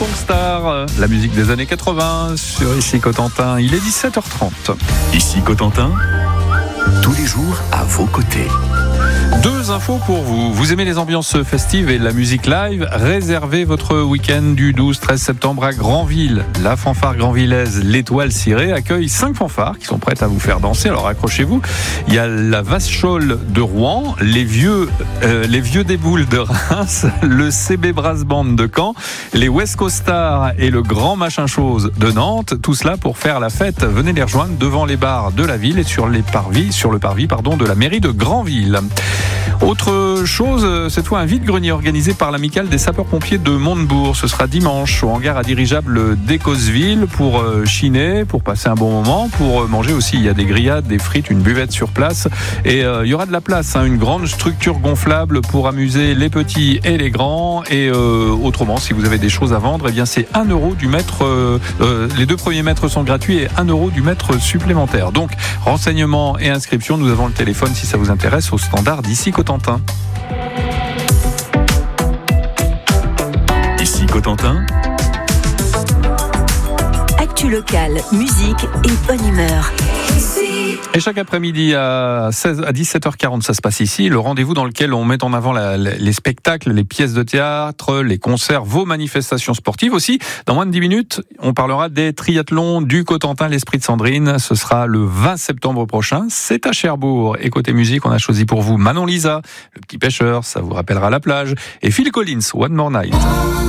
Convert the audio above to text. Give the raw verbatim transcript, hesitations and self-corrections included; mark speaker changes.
Speaker 1: Songstar, la musique des années quatre-vingts sur Ici Cotentin. Il est dix-sept heures trente.
Speaker 2: Ici Cotentin, tous les jours à vos côtés.
Speaker 1: Deux infos pour vous. Vous aimez les ambiances festives et la musique live? Réservez votre week-end du douze treize septembre à Granville. La fanfare granvillaise L'Étoile Cirée accueille cinq fanfares qui sont prêtes à vous faire danser. Alors accrochez-vous. Il y a la Vaschole de Rouen, les vieux, euh, les vieux des Boules de Reims, le C B Brass Band de Caen, les West Coast Stars et le Grand Machin Chose de Nantes. Tout cela pour faire la fête. Venez les rejoindre devant les bars de la ville et sur les parvis, sur le parvis, pardon, de la mairie de Granville. Autre chose, cette fois un vide-grenier organisé par l'amicale des sapeurs-pompiers de Montebourg. Ce sera dimanche au hangar à dirigeable d'Écosville pour chiner, pour passer un bon moment, pour manger aussi. Il y a des grillades, des frites, une buvette sur place et euh, il y aura de la place, hein, une grande structure gonflable pour amuser les petits et les grands. Et euh, autrement, si vous avez des choses à vendre, eh bien c'est un euro du mètre. Euh, euh, les deux premiers mètres sont gratuits et un euro du mètre supplémentaire. Donc renseignements et inscriptions, nous avons le téléphone si ça vous intéresse au standard d'Ici Cotentin.
Speaker 2: Ici Cotentin.
Speaker 3: Actu locale, musique et bonne humeur.
Speaker 1: Et chaque après-midi à, seize, à dix-sept heures quarante, ça se passe ici, le rendez-vous dans lequel on met en avant la, les spectacles, les pièces de théâtre, les concerts, vos manifestations sportives aussi. Dans moins de dix minutes, on parlera des triathlons du Cotentin, l'Esprit de Sandrine. Ce sera le vingt septembre prochain. C'est à Cherbourg. Et côté musique, on a choisi pour vous Manon Lisa, Le Petit Pêcheur, ça vous rappellera la plage, et Phil Collins, One More Night.